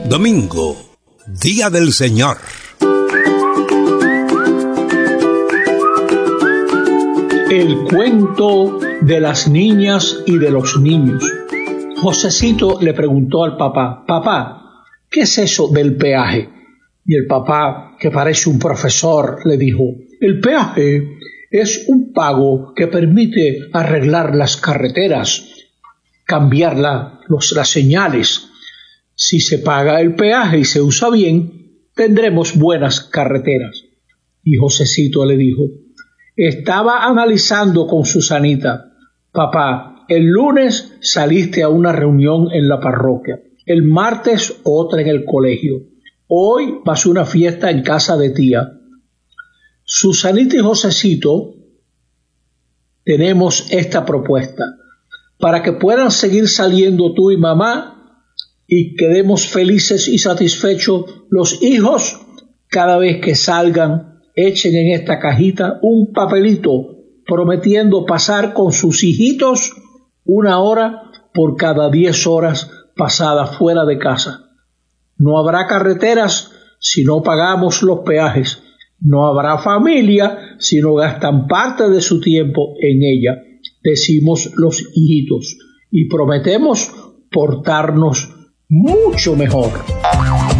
Domingo, Día del Señor. El cuento de las niñas y de los niños. Josecito le preguntó al papá: papá, ¿qué es eso del peaje? Y el papá, que parece un profesor, le dijo: el peaje es un pago que permite arreglar las carreteras, cambiar las señales. Si se paga el peaje y se usa bien, tendremos buenas carreteras. Y Josecito le dijo: estaba analizando con Susanita. Papá, el lunes saliste a una reunión en la parroquia, el martes otra en el colegio, hoy vas a una fiesta en casa de tía. Susanita y Josecito tenemos esta propuesta: para que puedan seguir saliendo tú y mamá y quedemos felices y satisfechos los hijos, cada vez que salgan, echen en esta cajita un papelito prometiendo pasar con sus hijitos 1 hora por cada 10 horas pasadas fuera de casa. No habrá carreteras si no pagamos los peajes. No habrá familia si no gastan parte de su tiempo en ella, decimos los hijitos, y prometemos portarnos mucho mejor.